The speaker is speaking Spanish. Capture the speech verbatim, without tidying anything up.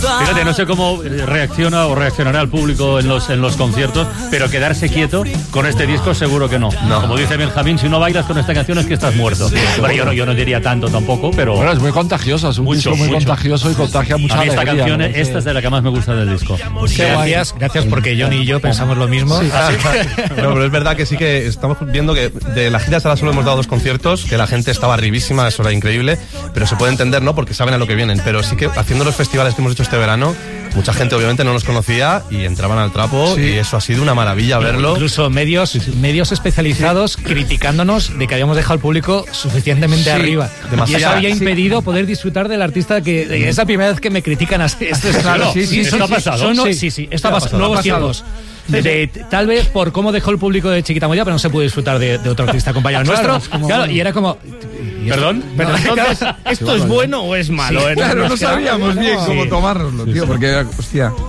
Fíjate, no sé cómo reacciona o reaccionará el público en los, en los conciertos, pero quedarse quieto con este disco seguro que no. no. Como dice Benjamín, si no bailas con esta canción es que estás muerto. Sí, bueno, yo no, yo no diría tanto tampoco, pero... Bueno, es muy contagioso, es un mucho, disco muy mucho. contagioso y contagia mucha a mí esta alegría, canción, ¿no? esta es de la que más me gusta del disco. Sí, gracias, gracias porque Johnny y yo pensamos lo mismo. Sí. Ah, no, pero es verdad que sí que estamos viendo que de la gira hasta solo hemos dado dos conciertos, que la gente estaba arribísima, eso era increíble, pero se puede entender, ¿no? Porque saben a lo que vienen. Pero sí que haciendo los festivales que hemos hecho este verano, mucha gente obviamente no nos conocía y entraban al trapo, sí. Y eso ha sido una maravilla verlo. Incluso medios, medios especializados sí. criticándonos de que habíamos dejado al público suficientemente sí. arriba. Demasiado. Y eso había impedido sí. poder disfrutar del artista que de, es la primera vez que me critican así. Esto es claro. Sí, sí, sí, esto ha pasado. Son, sí, sí, sí, esto ha pasado. Nuevos tiempos. De, de, tal vez por cómo dejó el público de Chiquita Moya, pero no se pudo disfrutar de, de otro artista compañero claro, nuestro. como, claro, y era como... Y ¿Perdón? Pero entonces, ¿esto es bueno o es malo? Sí, claro, no sabíamos bien cómo tomárnoslo, tío, porque, hostia...